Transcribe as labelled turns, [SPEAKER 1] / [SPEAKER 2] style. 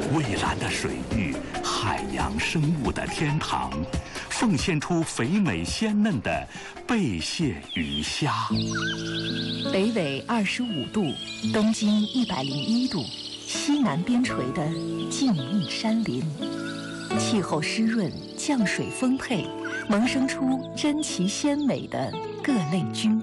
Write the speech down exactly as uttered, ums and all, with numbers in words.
[SPEAKER 1] 蔚蓝的水域，海洋生物的天堂，奉献出肥美鲜嫩的贝蟹鱼虾。
[SPEAKER 2] 北纬二十五度，东经一百零一度，西南边陲的静谧山林，气候湿润，降水丰沛，萌生出珍奇鲜美的各类菌。